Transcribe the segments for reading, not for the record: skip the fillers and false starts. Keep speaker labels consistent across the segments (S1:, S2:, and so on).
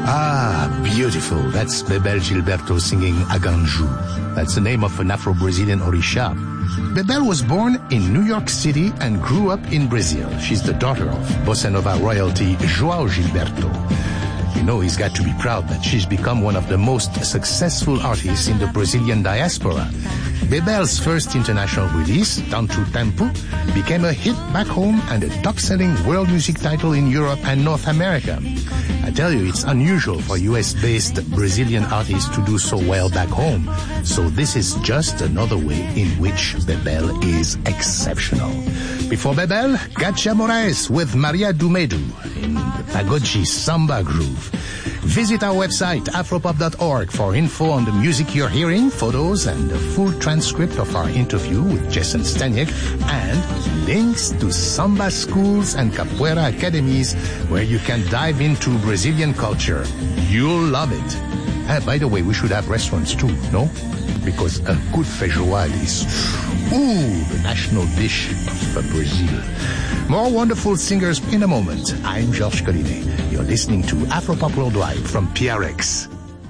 S1: Ah, beautiful. That's Bebel Gilberto singing Aganju. That's the name of an Afro-Brazilian orisha. Bebel was born in New York City and grew up in Brazil. She's the daughter of bossa nova royalty João Gilberto. You know, he's got to be proud that she's become one of the most successful artists in the Brazilian diaspora. Bebel's first international release, Tanto Tempo, became a hit back home and a top-selling world music title in Europe and North America. I tell you, it's unusual for US-based Brazilian artists to do so well back home. So this is just another way in which Bebel is exceptional. Before Bebel, Katia Moraes with Maria Dumedu in the Pagoji Samba groove. Visit our website, afropop.org, for info on the music you're hearing, photos, and a full transcript of our interview with Jason Staniek, and links to samba schools and capoeira academies where you can dive into Brazilian culture. You'll love it. By the way, we should have restaurants too, no? Because a good feijoada is, the national dish of Brazil. More wonderful singers in a moment. I'm Georges Collinet. You're listening to Afropop Worldwide from PRX.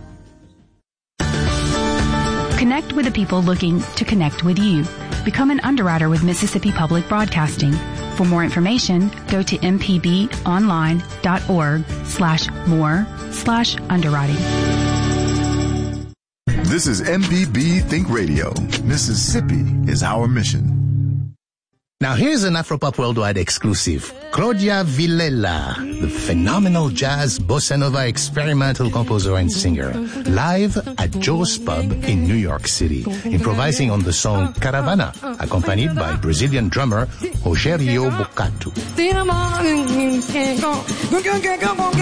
S2: Connect with the people looking to connect with you. Become an underwriter with Mississippi Public Broadcasting. For more information, go to mpbonline.org/more/underwriting.
S3: This is MPB Think Radio. Mississippi is our mission.
S1: Now here's an Afropop Worldwide exclusive. Claudia Villela, the phenomenal jazz bossa nova experimental composer and singer, live at Joe's Pub in New York City, improvising on the song Caravana, accompanied by Brazilian drummer Rogério Bocato.